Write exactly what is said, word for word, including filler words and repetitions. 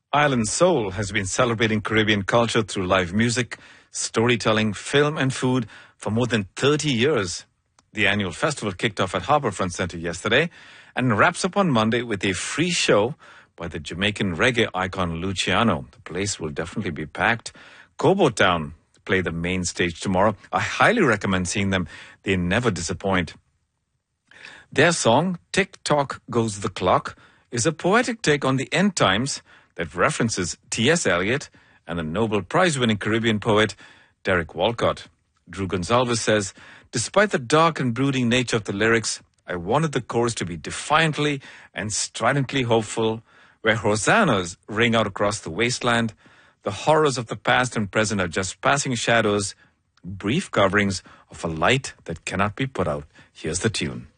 Island Soul has been celebrating Caribbean culture through live music, storytelling, film and food for more than thirty years. The annual festival kicked off at Harbourfront Centre yesterday and wraps up on Monday with a free show by the Jamaican reggae icon Luciano. The place will definitely be packed. Cobo Town play the main stage tomorrow. I highly recommend seeing them. They never disappoint. Their song, Tick Tock Goes the Clock, is a poetic take on the end times that references T S Eliot and the Nobel Prize-winning Caribbean poet Derek Walcott. Drew Gonsalves says, despite the dark and brooding nature of the lyrics, I wanted the chorus to be defiantly and stridently hopeful, where hosannas ring out across the wasteland. The horrors of the past and present are just passing shadows, brief coverings of a light that cannot be put out. Here's the tune.